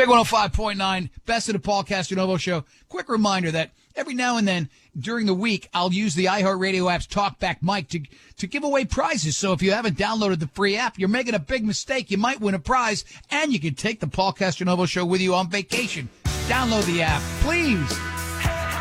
Big 105.9, best of the Paul Castanovo Show. Quick reminder that every now and then during the week, I'll use the iHeartRadio app's TalkBack mic to give away prizes. So if you haven't downloaded the free app, you're making a big mistake. You might win a prize, and you can take the Paul Castanovo Show with you on vacation. Download the app, please.